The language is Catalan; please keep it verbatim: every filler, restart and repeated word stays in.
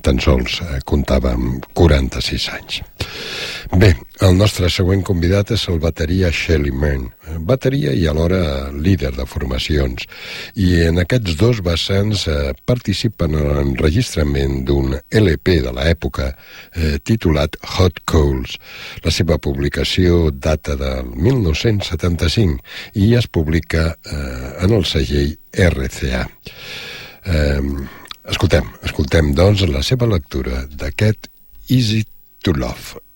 tan sols eh, comptava amb quaranta-sis anys. Bé, el nostre següent convidat és el bateria Shelly Manne, bateria i alhora líder de formacions, i en aquests dos vessants eh, participen en l'enregistrament d'un L P de l'època eh, titulat Hot Coals. La seva publicació data del mil nou-cents setanta-cinc i es publica eh, en el segell R C A. Eh, escoltem, escoltem doncs la seva lectura d'aquest Easy to Love.